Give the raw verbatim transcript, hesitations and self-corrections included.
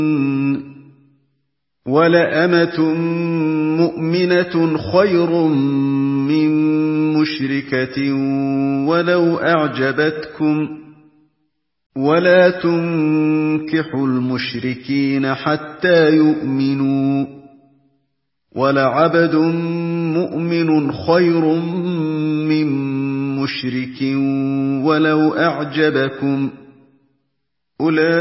وَلَأَمَةٌ مُّؤْمِنَةٌ خَيْرٌ مِّن مُّشْرِكَةٍ وَلَوْ أَعْجَبَتْكُمْ ۗ وَلَا تُنكِحُوا الْمُشْرِكِينَ حَتَّىٰ يُؤْمِنُوا ۚ وَلَعَبْدٌ مُّؤْمِنٌ خَيْرٌ مِّن مُّشْرِكٍ وَلَوْ أَعْجَبَكُمْ ۗ